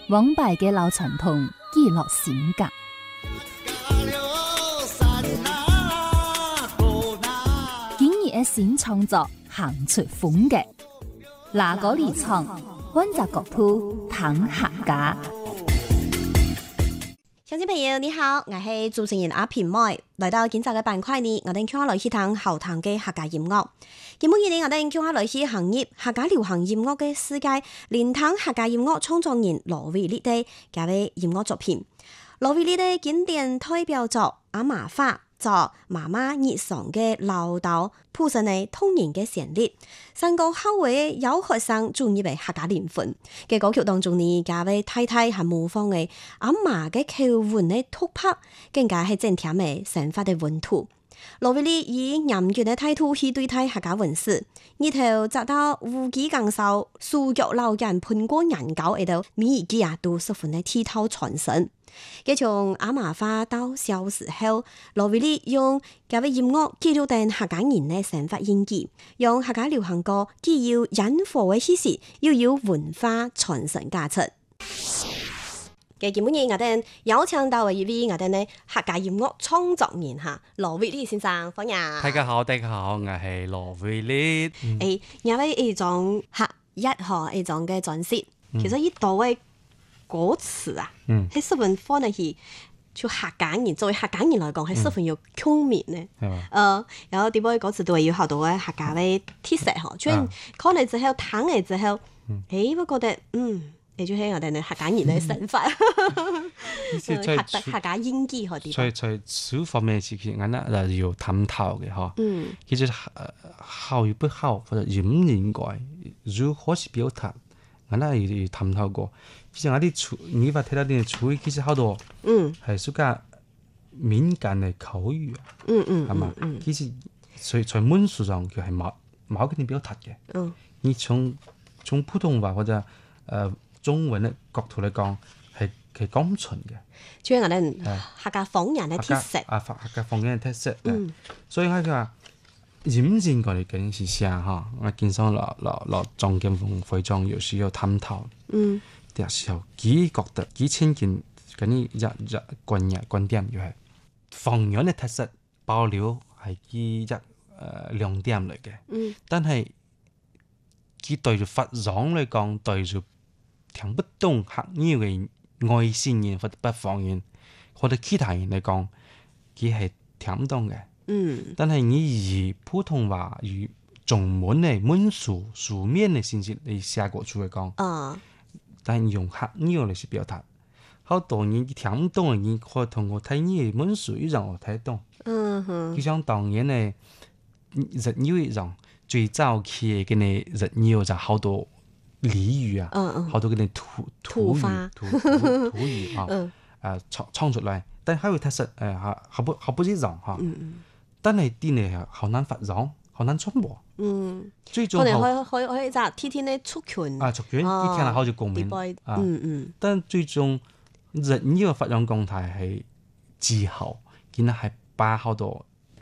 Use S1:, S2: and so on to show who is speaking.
S1: 往敗嘅老傳統記錄性格。今日嘅新創作行出風格，哪個離場，溫習國鋪談客家。
S2: 鄉親朋友你好，我係主持人阿平妹，來到今集嘅板塊呢，我哋叫來去聽後堂嘅客家音樂。今日呢，我哋叫來去行業客家流行音樂嘅世界，連聽客家音樂創作人羅偉力嘅嘅音樂作品。羅偉力嘅經典代表作《阿嫲花》作媽媽日常嘅嘮叨，譜成嘅童年嘅旋律。成個後尾有學生轉入嚟客家靈魂嘅歌曲當中呢，加位太太係模仿嘅阿嫲嘅口吻嘅突拍，更加係正甜嘅生活嘅溫度。羅偉力以嚴峻嘅態度去對待客家文史，呢頭直到無機耕收、數腳老人盤過人教喺度，每一句啊都十分嘅剔透傳神。佢從阿嫲花到小時候，羅偉力用佢嘅音樂記錄定客家人嘅生活印記，用客家流行歌既有引火嘅氣勢，又有文化傳承價值。嘅基本嘢我哋有請到嘅一位我哋嘅客家音樂創作人嚇，羅偉力先生，歡迎。
S3: 大家好，我係羅偉力。
S2: 因為一種客一號一種嘅轉色，其實呢度嘅歌詞啊，係十分放得起，就客家人作為客家人嚟講，係十分有共鳴嘅。有啲波歌詞都係要學到嘅客家嘅特色嗬，所以看嚟之後，聽嚟之後，我覺得你就係我哋嘅客家人嘅想法，客家演技嗰啲。
S3: 在書方面其實我哋要探討嘅嗬。其實好與不好，或者應唔應該，如何去表達，我哋要探討過。其實我啲你話睇到啲詞彙，其實好多係屬於敏感嘅口語啊。係嘛？其實在文書上佢係冇嗰啲表達嘅。你從普通話或者中文嘅角度嚟講，係講唔出嘅。
S2: 主要我哋客家方言嘅特色。
S3: 客家方言嘅特色。所以我話應唔應該嚟緊是啥嚇？我經常落莊劍鋒會莊有時要探討。嘅時候，佢覺得佢親近嗰啲觀點，就係方言嘅特色保留係佢亮點嚟嘅。但係佢對住發音嚟講，對住聽不懂客語嘅外省人或者北方人或者其他人嚟講，佢係聽唔懂嘅。但係你以普通話與中文嘅文書面嘅信息嚟寫過去嚟講，但係用客語嚟去表達，好多人聽唔懂嘅人可以通過睇你嘅文書一樣睇懂。就像當年嘅日語一樣，最早期嘅嗰啲日語就好多俚語啊，好多嗰啲土語創出來，但係還有特色好不一樣嚇。但係啲呢好難發音，好難傳播。最終
S2: 可以就天天咧出拳
S3: 出拳，啲聽下好似共鳴。但最終日語嘅發音狀態係之後，見係把好多